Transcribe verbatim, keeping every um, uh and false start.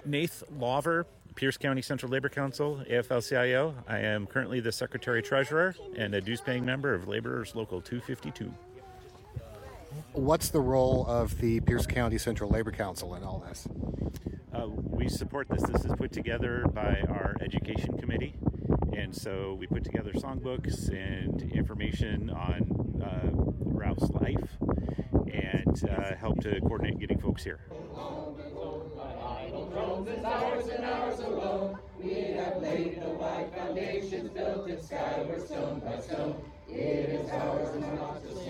Nath Lawver, Pierce County Central Labor Council, A F L C I O. I am currently the Secretary-Treasurer and a dues-paying member of Laborers Local two fifty-two. What's the role of the Pierce County Central Labor Council in all this? Uh, we support this. This is put together by our Education Committee, and so we put together songbooks and information on uh, Ralph's life and uh, help to coordinate getting folks here. Hours and hours alone, we have laid the white foundations, built it skyward stone by stone. It is ours and not the